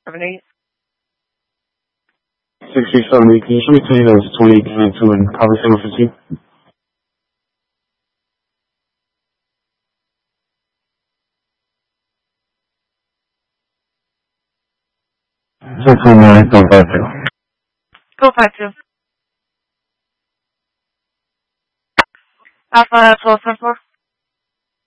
78. 6370, can you show me today that was 28 and cover 715? Go back to. Go 52. Alpha 1274.